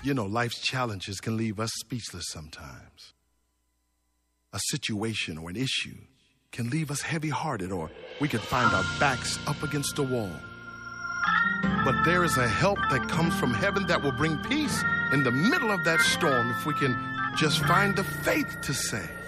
You know, life's challenges can leave us speechless sometimes. A situation or an issue can leave us heavy-hearted, or we can find our backs up against a wall. But there is a help that comes from heaven that will bring peace in the middle of that storm if we can just find the faith to say,